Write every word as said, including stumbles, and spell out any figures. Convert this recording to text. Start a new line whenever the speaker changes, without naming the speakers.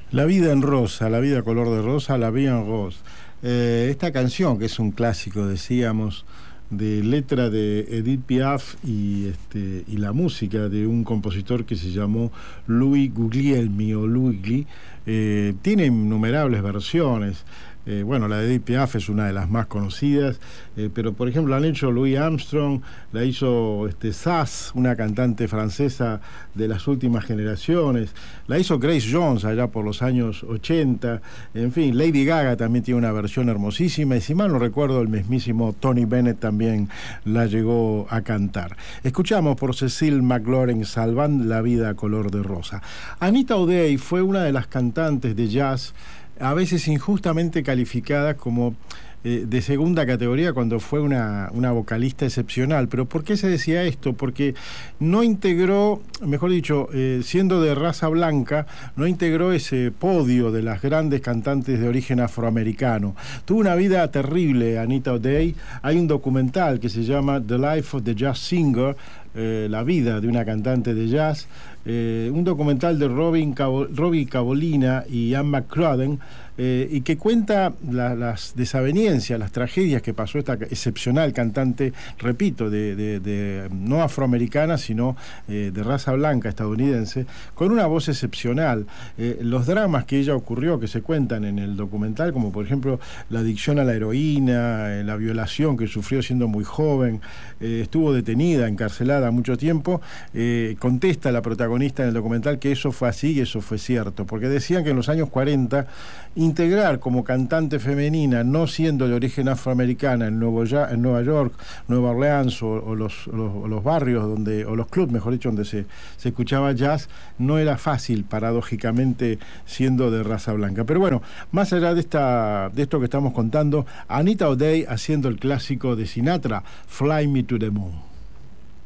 La vida en rosa, la vida color de rosa, la vida en rose. Eh, esta canción, que es un clásico, decíamos, de letra de Edith Piaf y, este, y la música de un compositor que se llamó Louis Guglielmi o Luigli, eh, tiene innumerables versiones. Eh, bueno, la de Edith Piaf es una de las más conocidas, eh, pero por ejemplo la han hecho Louis Armstrong, la hizo este, Sass, una cantante francesa de las últimas generaciones, la hizo Grace Jones allá por los años ochenta, en fin, Lady Gaga también tiene una versión hermosísima, y si mal no recuerdo el mismísimo Tony Bennett también la llegó a cantar. Escuchamos por Cecil McLaurin Salvant, La vida color de rosa. Anita O'Day fue una de las cantantes de jazz a veces injustamente calificada como eh, de segunda categoría cuando fue una, una vocalista excepcional. ¿Pero por qué se decía esto? Porque no integró, mejor dicho, eh, siendo de raza blanca, no integró ese podio de las grandes cantantes de origen afroamericano. Tuvo una vida terrible, Anita O'Day. Hay un documental que se llama The Life of the Jazz Singer, eh, la vida de una cantante de jazz, eh, un documental de Robin Cabo, Robbie Cavolina y Ann McCrudden, eh, y que cuenta la, las desavenencias, las tragedias que pasó esta excepcional cantante, repito, de, de, de no afroamericana, sino eh, de raza blanca estadounidense, con una voz excepcional. Eh, los dramas que ella ocurrió, que se cuentan en el documental, como por ejemplo la adicción a la heroína, eh, la violación que sufrió siendo muy joven, eh, estuvo detenida, encarcelada mucho tiempo, eh, contesta la protagonista en el documental que eso fue así y eso fue cierto, porque decían que en los años cuarenta integrar como cantante femenina, no siendo de origen afroamericana, en, Nuevo ya en Nueva York, Nueva Orleans o, o, los, los, o los barrios donde, o los clubs, mejor dicho, donde se, se escuchaba jazz, no era fácil, paradójicamente, siendo de raza blanca. Pero bueno, más allá de, esta, de esto que estamos contando, Anita O'Day haciendo el clásico de Sinatra, Fly Me to the Moon.